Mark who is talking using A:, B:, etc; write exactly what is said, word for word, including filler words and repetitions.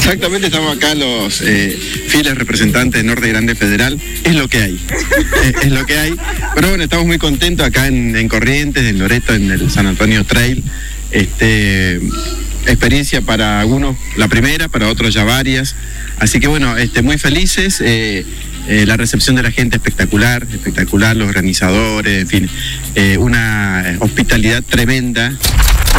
A: Exactamente, estamos acá los eh, fieles representantes de Norte Grande Federal. Es lo que hay, eh, es lo que hay. Pero bueno, estamos muy contentos acá en, en Corrientes, en Loreto, en el San Antonio Trail. Este, experiencia para algunos la primera, para otros ya varias. Así que bueno, este, muy felices. Eh, eh, la recepción de la gente espectacular, espectacular, los organizadores, en fin, eh, una hospitalidad tremenda.